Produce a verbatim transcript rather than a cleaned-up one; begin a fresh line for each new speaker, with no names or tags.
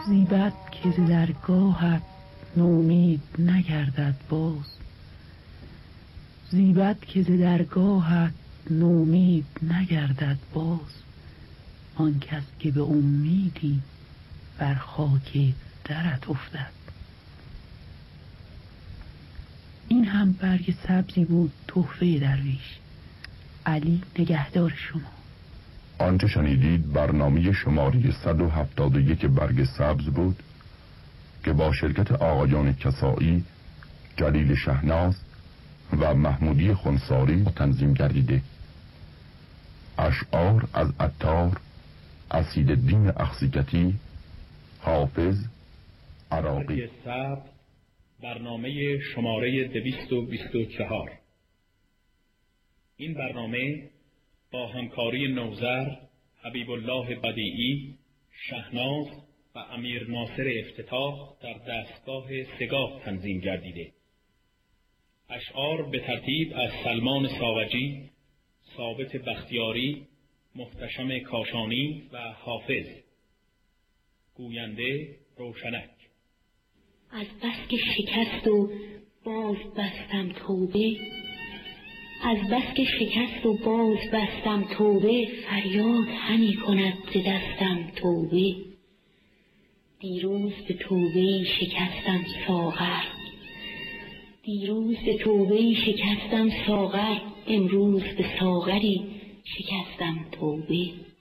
زیبد که ز درگاهت نومید نگردد باز، زیبد که ز درگاهت نومید نگردد باز، آن کس که به امیدی بر خاک درت افتد. این هم برگ سبزی بود تحفه درویش. علی نگهدار شما.
آنچه شنیدید برنامه شماره صد و هفتاد و یک برگ سبز بود که با شرکت آقایان کسایی، جلیل شهناز و محمودی خنساری تنظیم گردیده. اشعار از عطار، اسیدالدین اخزیگتی، حافظ، عراقی.
سبز برنامه شماره دویست و بیست و چهار. این برنامه با همکاری نوذر، حبیب الله بدیعی، شهناز و امیر ناصر افتتاح در دستگاه سگاه تنظیم گردیده. اشعار به ترتیب از سلمان ساوجی، ثابت بختیاری، محتشم کاشانی و حافظ. گوینده روشنک.
از بس که شکست و باز بستم توبه، از بس که شکست و باز بستم توبه، فریاد همی کند ز دستم توبه. دیروز به توبه شکستم ساغر، دیروز به توبه شکستم ساغر، امروز به ساغری شکستم توبه.